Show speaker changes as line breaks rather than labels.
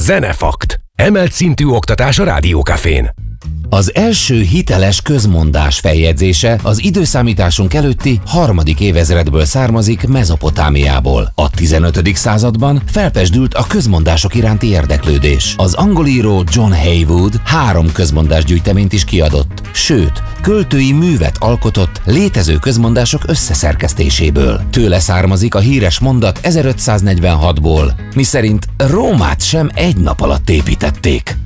Zenefakt. Emelt szintű oktatás a Rádiókafén.
Az első hiteles közmondás feljegyzése az időszámításunk előtti 3. évezredből származik Mezopotámiából. A 15. században felpezsdült a közmondások iránti érdeklődés. Az angol író John Heywood 3 közmondásgyűjteményt is kiadott, sőt, költői művet alkotott létező közmondások összeszerkesztéséből. Tőle származik a híres mondat 1546-ból, miszerint Rómát sem egy nap alatt építették.